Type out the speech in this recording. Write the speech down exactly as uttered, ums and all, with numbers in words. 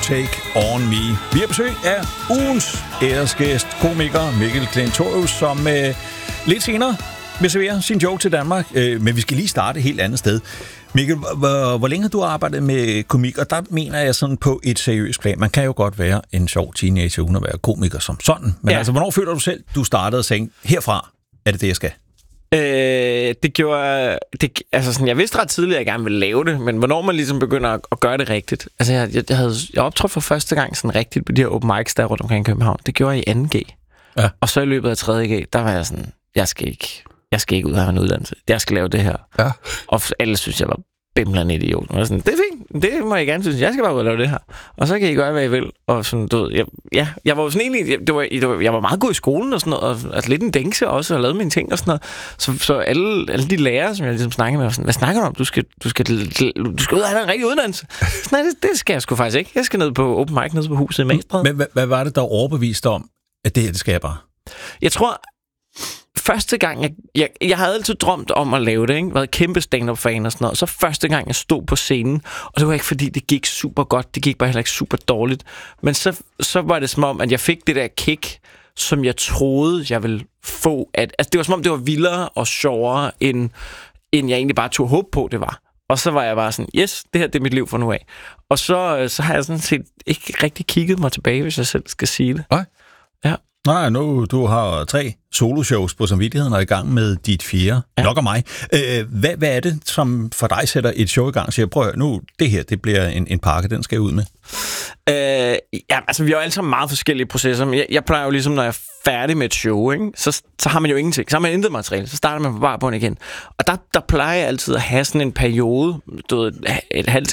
Take On Me. Vi har besøg af ugens æresgæst, komiker Mikkel Klintorius, som øh, lidt senere vil servere sin joke til Danmark. Øh, men vi skal lige starte et helt andet sted. Mikkel, hvor, hvor længe har du arbejdet med komik? Og der mener jeg sådan på et seriøst plan. Man kan jo godt være en sjov teenager uden at være komiker som sådan. Men ja. altså, hvornår føler du selv, du startede og sagde, herfra er det det, jeg skal? Øh, det gjorde... Det, altså sådan, jeg vidste ret tidligt, at jeg gerne ville lave det, men hvornår man ligesom begynder at, at gøre det rigtigt. Altså, jeg, jeg, jeg, havde, jeg optrådte for første gang sådan rigtigt på de her open mics, der rundt omkring København. Det gjorde jeg i anden G. Ja. Og så i løbet af tredje G, der var jeg sådan, jeg skal ikke, jeg skal ikke ud og have en uddannelse. Jeg skal lave det her. Ja. Og alle synes, jeg var bimlende idiot. Og sådan, det er fint, det må jeg gerne synes. Jeg skal bare ud og lave det her. Og så kan I gøre, hvad I vil. Og sådan, du ved, jeg, ja, jeg var jo sådan egentlig, det var, det var, jeg var meget god i skolen og sådan noget, og altså lidt en dængse også, og lavede mine ting og sådan noget. Så, så alle, alle de lærere, som jeg ligesom snakkede med, var sådan, hvad snakker du om? Du skal, du skal, du skal ud og have en rigtig uddannelse. Så, nej, det, det skal jeg sgu faktisk ikke. Jeg skal ned på open mic, ned på huset i Magstræde. Men hvad, hvad var det, der overbeviste om, at det her, det skal jeg bare? Jeg tror... Første gang, jeg, jeg, jeg havde altid drømt om at lave det, ikke? Været kæmpe stand-up-fan og sådan noget. Så første gang, jeg stod på scenen, og det var ikke fordi, det gik super godt, det gik bare heller ikke super dårligt. Men så, så var det som om, at jeg fik det der kick, som jeg troede, jeg ville få. At, altså, det var som om, det var vildere og sjovere, end, end jeg egentlig bare tog håb på, det var. Og så var jeg bare sådan, yes, det her det er mit liv fra nu af. Og så, så har jeg sådan set ikke rigtig kigget mig tilbage, hvis jeg selv skal sige det. Nej. Ja. Nej, nu du har tre soloshows på samvittigheden og er i gang med dit fjerde. Ja. Nok og mig. Øh, hvad, hvad er det, som for dig sætter et show i gang? Så jeg prøver nu, det her, det bliver en, en pakke, den skal jeg ud med. Øh, ja, altså vi har jo alle sammen meget forskellige processer, men jeg, jeg plejer jo ligesom, når jeg er færdig med et show, ikke, så, så har man jo ingenting. Så har man intet materiale, så starter man på bare på igen. Og der, der plejer jeg altid at have sådan en periode, du ved, et halvt